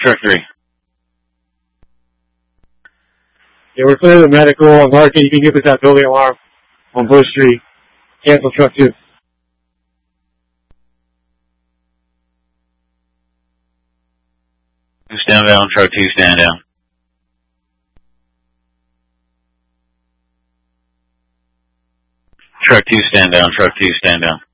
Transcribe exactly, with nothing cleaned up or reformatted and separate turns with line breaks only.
Truck three.
Yeah, we're clear the medical. On Larkin, you can give us that building alarm on Bush Street. Cancel truck two.
Stand down, truck two, stand down. Truck two, stand down, truck two, stand down.